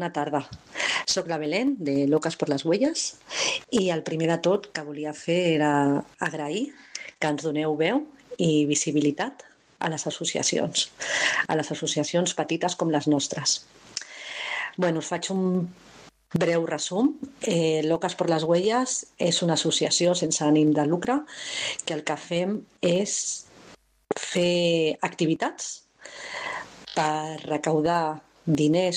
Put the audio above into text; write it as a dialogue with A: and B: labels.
A: bona tarda. Soc la Belén, de Locas por las Huellas, i el primer de tot que volia fer era agrair que ens doneu veu i visibilitat a les associacions petites com les nostres. Us faig un breu resum. Locas por las Huellas és una associació sense ànim de lucre que el que fem és fer activitats per recaudar diners